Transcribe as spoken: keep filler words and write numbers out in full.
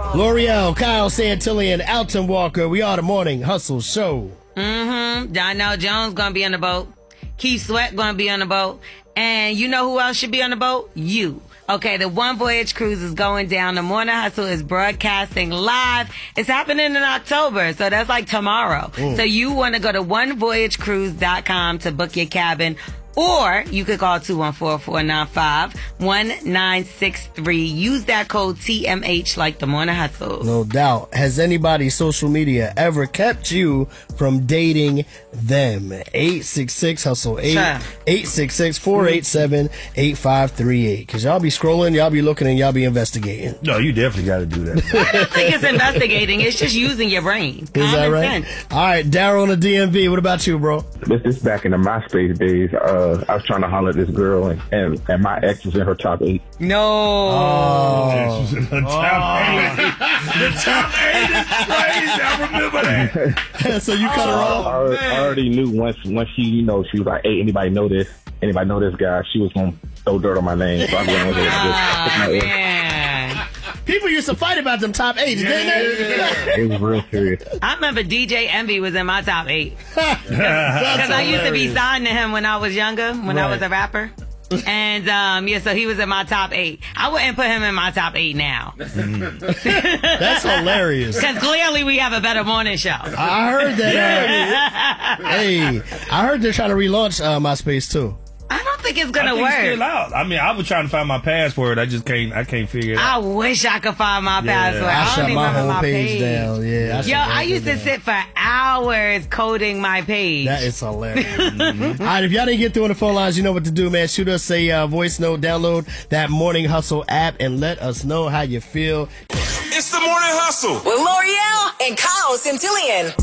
L'Oreal, Kyle Santillan, Alton Walker. We are the Morning Hustle Show. Mm-hmm. Donnell Jones gonna be on the boat. Keith Sweat gonna be on the boat. And you know who else should be on the boat? You. Okay, the One Voyage Cruise is going down. The Morning Hustle is broadcasting live. It's happening in October, so that's like tomorrow. Mm. So you want to go to one voyage cruise dot com to book your cabin. Or you could call two one four, four nine five, one nine six three. Use that code T M H like the Morning Hustle. No doubt. Has anybody's social media ever kept you from dating them? eight six six hustle eight, sure. eight six six, four eight seven, eight five three eight. Because y'all be scrolling, y'all be looking, and y'all be investigating. No, you definitely got to do that. I don't think it's investigating. It's just using your brain. Is Common that right? Sense. All right, Daryl on the D M V. What about you, bro? This is back in the MySpace days. Uh, I was trying to holler at this girl, and, and, and my ex was in her top eight. No. Oh. She's in her top oh. eight. The top eight is crazy. I remember that. So you cut her off? I, I, I already knew once once she, you know, she was like, hey, anybody know this? Anybody know this guy? She was going to throw dirt on my name. So I went over there. Oh, man. People used to fight about them top eights, didn't they? It was real serious. I remember D J Envy was in my top eight. Because I used to be signed to him when I was younger, when right. I was a rapper. And, um, yeah, so he was in my top eight. I wouldn't put him in my top eight now. That's hilarious. Because clearly we have a better morning show. I heard that. Uh, hey, I heard they're trying to relaunch uh, MySpace, too. I don't think it's gonna I think work. It's still out. I mean, I was trying to find my password. I just can't. I can't figure it I out. I wish I could find my yeah. password. I, I shut don't my remember whole my page, page down. Yeah. I Yo, I used to down. sit for hours coding my page. That is hilarious. Mm-hmm. All right, if y'all didn't get through on the phone lines, you know what to do, man. Shoot us a uh, voice note. Download that Morning Hustle app and let us know how you feel. It's the Morning Hustle with L'Oreal and Kyle Santillan.